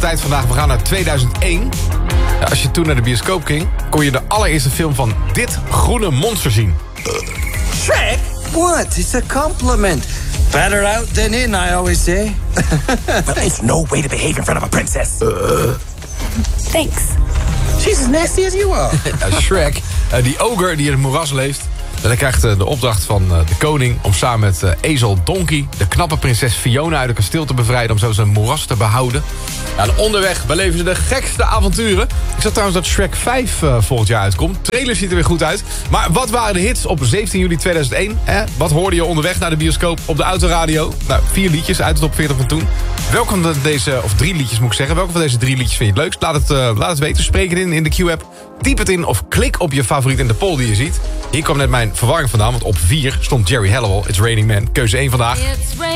tijd vandaag. We gaan naar 2001. Ja, als je toen naar de bioscoop ging, kon je de allereerste film van dit groene monster zien. Shrek? What? It's a compliment. Better out than in, I always say. Well, it's no way to behave in front of a princess. Thanks. She's as nasty as you are. Shrek, die ogre die in het moeras leeft. Hij krijgt de opdracht van de koning om samen met ezel Donkey... de knappe prinses Fiona uit het kasteel te bevrijden... om zo zijn moeras te behouden. Ja, en onderweg beleven ze de gekste avonturen. Ik zag trouwens dat Shrek 5 volgend jaar uitkomt. De trailer ziet er weer goed uit. Maar wat waren de hits op 17 juli 2001? Wat hoorde je onderweg naar de bioscoop op de autoradio? Nou, 4 liedjes uit de top 40 van toen. Welke van deze, of 3 liedjes moet ik zeggen... welke van deze 3 liedjes vind je het leukst? Laat het weten, spreek het in de Q-app. Typ het in of klik op je favoriet in de poll die je ziet. Hier kwam net mijn verwarring vandaan, want op 4 stond Jerry Halliwell, It's Raining Man, keuze 1 vandaag.